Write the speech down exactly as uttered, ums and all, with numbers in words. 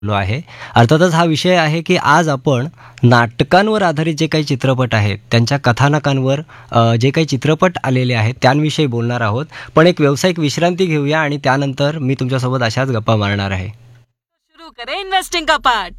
Low आहे. अर्थातच हा विषय आहे, की आज आपण नाटकांवर आधारित जे काही चित्रपट आहेत, त्यांच्या कथानकांवर अ, जे काही चित्रपट आलेले आहेत, त्यांविषयी बोलणार आहोत. पण एक व्यावसायिक विश्रांती घेऊया आणि त्यानंतर मी तुमच्यासोबत अशाच गप्पा मारणार आहे. शुरू करें इन्वेस्टिंग का पार्ट।